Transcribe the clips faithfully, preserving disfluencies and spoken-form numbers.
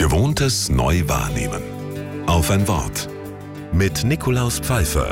Gewohntes neu wahrnehmen. Auf ein Wort. Mit Nikolaus Pfeiffer.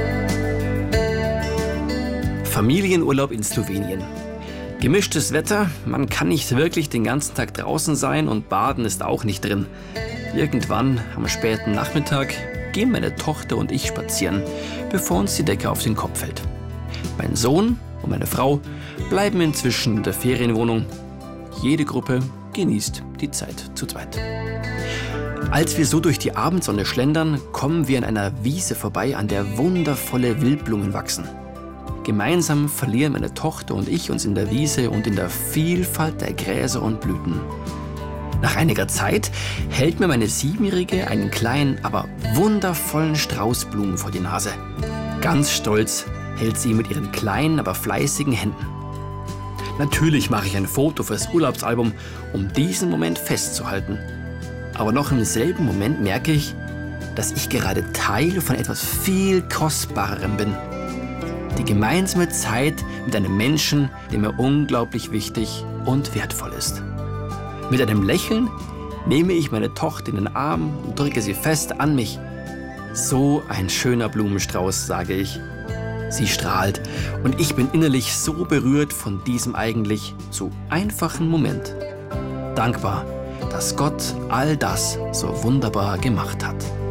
Familienurlaub in Slowenien. Gemischtes Wetter, man kann nicht wirklich den ganzen Tag draußen sein und baden ist auch nicht drin. Irgendwann am späten Nachmittag gehen meine Tochter und ich spazieren, bevor uns die Decke auf den Kopf fällt. Mein Sohn und meine Frau bleiben inzwischen in der Ferienwohnung. Jede Gruppe genießt die Zeit zu zweit. Als wir so durch die Abendsonne schlendern, kommen wir an einer Wiese vorbei, an der wundervolle Wildblumen wachsen. Gemeinsam verlieren meine Tochter und ich uns in der Wiese und in der Vielfalt der Gräser und Blüten. Nach einiger Zeit hält mir meine Siebenjährige einen kleinen, aber wundervollen Strauß Blumen vor die Nase. Ganz stolz hält sie ihn mit ihren kleinen, aber fleißigen Händen. Natürlich mache ich ein Foto fürs Urlaubsalbum, um diesen Moment festzuhalten. Aber noch im selben Moment merke ich, dass ich gerade Teil von etwas viel Kostbarerem bin. Die gemeinsame Zeit mit einem Menschen, der mir unglaublich wichtig und wertvoll ist. Mit einem Lächeln nehme ich meine Tochter in den Arm und drücke sie fest an mich. So ein schöner Blumenstrauß, sage ich. Sie strahlt und ich bin innerlich so berührt von diesem eigentlich so einfachen Moment. Dankbar, dass Gott all das so wunderbar gemacht hat.